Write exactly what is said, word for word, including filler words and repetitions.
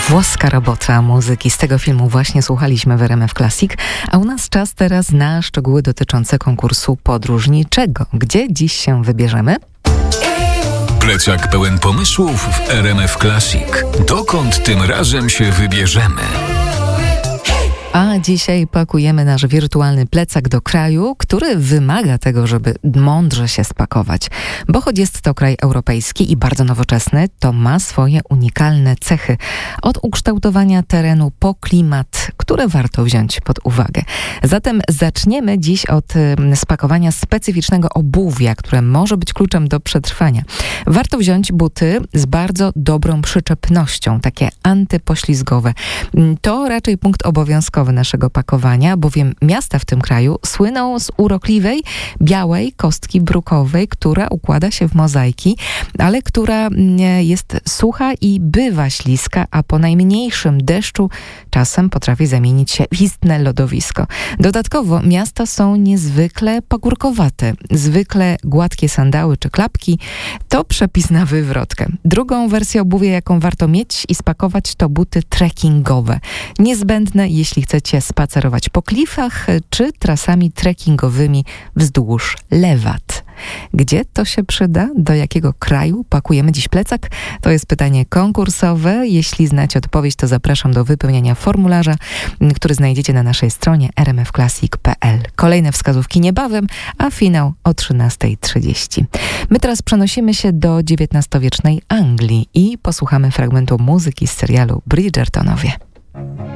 Włoska robota muzyki. Z tego filmu właśnie słuchaliśmy w R M F Classic, a u nas czas teraz na szczegóły dotyczące konkursu podróżniczego. Gdzie dziś się wybierzemy? Plecak pełen pomysłów w R M F Classic. Dokąd tym razem się wybierzemy? A dzisiaj pakujemy nasz wirtualny plecak do kraju, który wymaga tego, żeby mądrze się spakować. Bo choć jest to kraj europejski i bardzo nowoczesny, to ma swoje unikalne cechy. Od ukształtowania terenu po klimat, które warto wziąć pod uwagę. Zatem zaczniemy dziś od spakowania specyficznego obuwia, które może być kluczem do przetrwania. Warto wziąć buty z bardzo dobrą przyczepnością, takie antypoślizgowe. To raczej punkt obowiązkowy naszego pakowania, bowiem miasta w tym kraju słyną z urokliwej, białej kostki brukowej, która układa się w mozaiki, ale która jest sucha i bywa śliska, a po najmniejszym deszczu czasem potrafi zamienić się w istne lodowisko. Dodatkowo miasta są niezwykle pagórkowate. Zwykle gładkie sandały czy klapki to przepis na wywrotkę. Drugą wersję obuwia, jaką warto mieć i spakować, to buty trekkingowe. Niezbędne, jeśli chcecie spacerować po klifach czy trasami trekkingowymi wzdłuż Lewat. Gdzie to się przyda? Do jakiego kraju pakujemy dziś plecak? To jest pytanie konkursowe. Jeśli znacie odpowiedź, to zapraszam do wypełniania formularza, który znajdziecie na naszej stronie r m f classic kropka p l. Kolejne wskazówki niebawem, a finał o trzynasta trzydzieści. My teraz przenosimy się do dziewiętnastowiecznej Anglii i posłuchamy fragmentu muzyki z serialu Bridgertonowie.